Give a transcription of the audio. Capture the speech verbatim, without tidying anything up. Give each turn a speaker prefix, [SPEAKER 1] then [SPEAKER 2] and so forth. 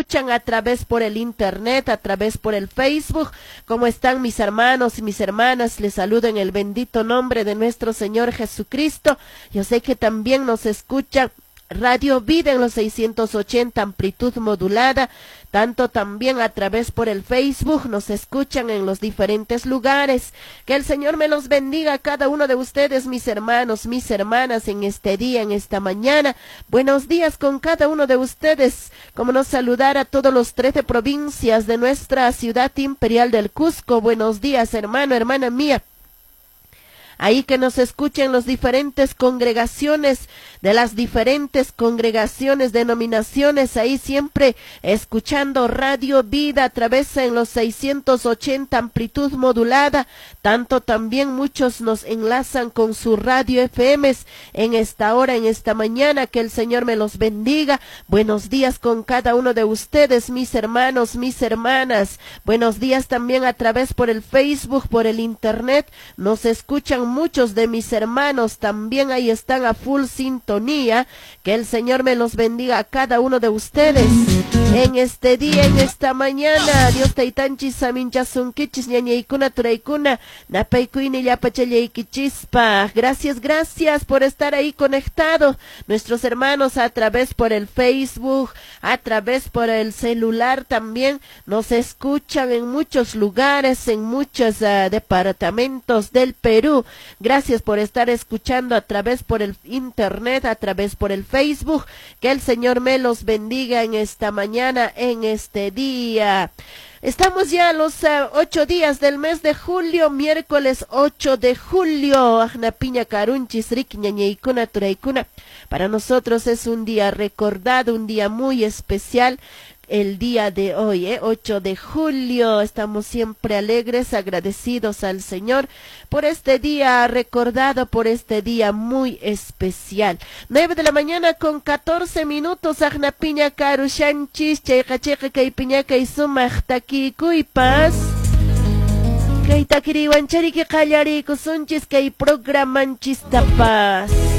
[SPEAKER 1] escuchan a través por el internet, a través por el Facebook. ¿Cómo están mis hermanos y mis hermanas? Les saludo en el bendito nombre de nuestro Señor Jesucristo. Yo sé que también nos escuchan Radio Vida en los seiscientos ochenta, amplitud modulada, tanto también a través por el Facebook, nos escuchan en los diferentes lugares. Que el Señor me los bendiga a cada uno de ustedes, mis hermanos, mis hermanas, en este día, en esta mañana. Buenos días con cada uno de ustedes. Como nos saludar a todos los trece provincias de nuestra ciudad imperial del Cusco. Buenos días, hermano, hermana mía. Ahí que nos escuchen las diferentes congregaciones, de las diferentes congregaciones, denominaciones, ahí siempre escuchando Radio Vida a través en los seiscientos ochenta, amplitud modulada, tanto también muchos nos enlazan con su radio F Ms en esta hora, en esta mañana. Que el Señor me los bendiga. Buenos días con cada uno de ustedes, mis hermanos, mis hermanas. Buenos días también a través por el Facebook, por el internet, nos escuchan muchos de mis hermanos, también ahí están a full sintonía. Que el Señor me los bendiga a cada uno de ustedes en este día, en esta mañana. Dios taitanchi saminchasunkichis ñañeikuna turaikuna napaikuini yapachayayquichispa. Gracias, gracias por estar ahí conectado. Nuestros hermanos a través por el Facebook, a través por el celular también nos escuchan en muchos lugares, en muchos uh, departamentos del Perú. Gracias por estar escuchando a través por el internet, a través por el Facebook. Que el Señor me los bendiga en esta mañana, en este día. Estamos ya a los uh, ocho días del mes de julio, miércoles ocho de julio. Ajnapiña carunchis riquiñañeikuna turaikuna. Para nosotros es un día recordado, un día muy especial. El día de hoy, ¿eh? ocho de julio, estamos siempre alegres, agradecidos al Señor por este día recordado, por este día muy especial. Nueve de la mañana con catorce minutos, Agna Piña Karushanchis, Chaycacheca Kaipiñaca y Sumachtaki Kuipas. Kaitakiri Wanchari que Kallari Kusunchis Kai Programanchis Tapas.